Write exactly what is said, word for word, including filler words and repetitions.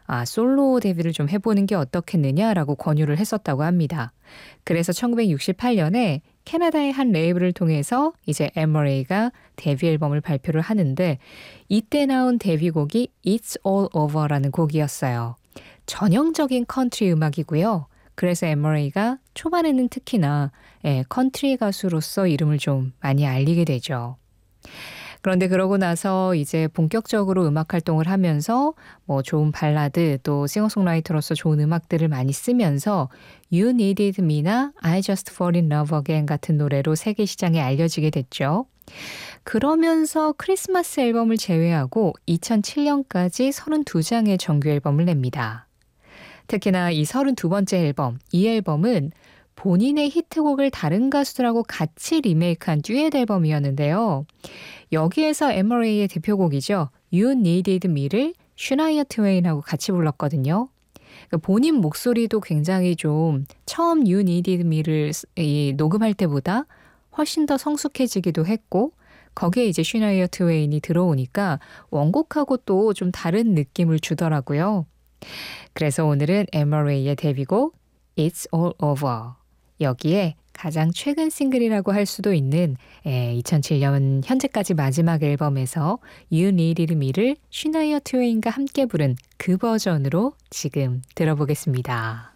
아, 솔로 데뷔를 좀 해보는 게 어떻겠느냐라고 권유를 했었다고 합니다. 그래서 천구백육십팔 년에 캐나다의 한 레이블을 통해서 이제 에머레이가 데뷔 앨범을 발표를 하는데 이때 나온 데뷔곡이 It's All Over라는 곡이었어요. 전형적인 컨트리 음악이고요. 그래서 에머레이가 초반에는 특히나 예, 컨트리 가수로서 이름을 좀 많이 알리게 되죠. 그런데 그러고 나서 이제 본격적으로 음악 활동을 하면서 뭐 좋은 발라드 또 싱어송라이터로서 좋은 음악들을 많이 쓰면서 You Needed Me나 I Just Fall in Love Again 같은 노래로 세계 시장에 알려지게 됐죠. 그러면서 크리스마스 앨범을 제외하고 이천칠 년까지 서른두 장의 정규 앨범을 냅니다. 특히나 이 서른두 번째 앨범, 이 앨범은 본인의 히트곡을 다른 가수들하고 같이 리메이크한 듀엣 앨범이었는데요. 여기에서 에머레이의 대표곡이죠. You Needed Me를 슈나이어 트웨인하고 같이 불렀거든요. 본인 목소리도 굉장히 좀 처음 You Needed Me를 녹음할 때보다 훨씬 더 성숙해지기도 했고 거기에 이제 슈나이어 트웨인이 들어오니까 원곡하고 또 좀 다른 느낌을 주더라고요. 그래서 오늘은 에머레이의 데뷔곡 It's All Over 여기에 가장 최근 싱글이라고 할 수도 있는 에, 이천칠 년 현재까지 마지막 앨범에서 You Needed Me를 슈나이어 트웨인과 함께 부른 그 버전으로 지금 들어보겠습니다.